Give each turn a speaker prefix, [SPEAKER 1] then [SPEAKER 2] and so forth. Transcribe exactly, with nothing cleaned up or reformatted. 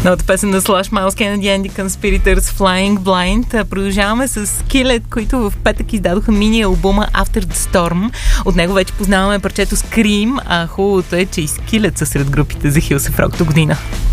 [SPEAKER 1] Новата песен на Slash, Miles Kennedy and the Conspirators, Flying Blind. Продължаваме с Skillet, които в петък издадоха мини-албума After the Storm. От него вече познаваме парчето Scream, а хубавото е, че и Skillet са сред групите за Hillsong Rock до година.